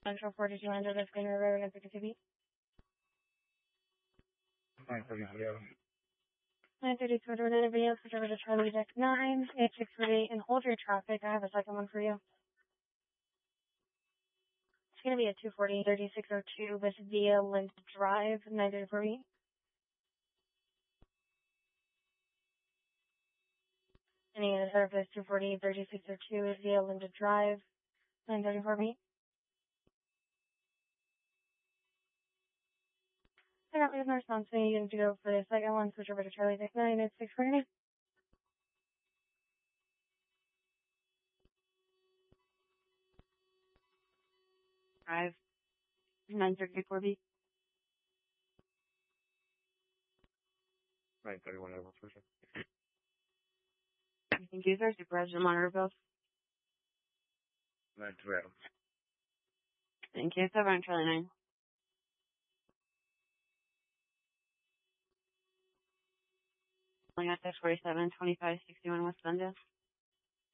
Central 4200 of Green River and 52B. 930 coordinated video, switch over to Charlie Deck 9, 8648, and hold your traffic. I have a second one for you. It's going to be a 240-3602 with via Lind Drive, 934B. Any unit service 240-3602 is via Lind Drive, 934B. I got no response to me. You need to go for the second one, switch over to Charlie Deck 9, 8648. Drive, 934B. 931 Edward Station. Thank you, sir. Supervisor Monterville. 92 Adams. Thank you. 7 on Charlie 9. Calling at 647-2561 West Glendale.